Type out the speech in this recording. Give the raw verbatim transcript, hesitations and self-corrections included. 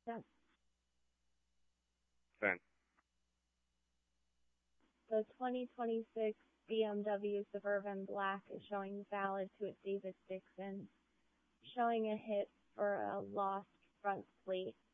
Yes. ten. The twenty twenty-six B M W Suburban Black is showing valid to its David Dixon, showing a hit for a lost front plate.